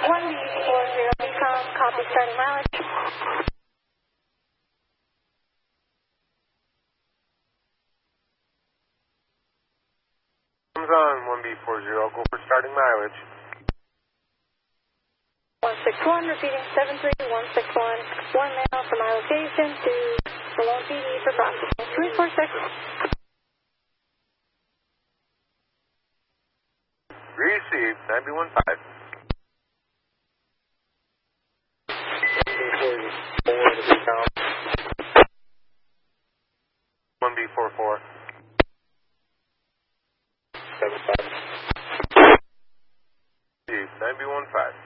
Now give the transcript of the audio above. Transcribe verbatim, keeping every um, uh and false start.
one B four zero Becom, copy starting mileage. Comes on, one B four zero, go for starting mileage. one six one, repeating seven three one six one, one mail from my location to Malone P D for processing. three four six. Received, nine B one five. one B four four. seven five. Received, nine B one five.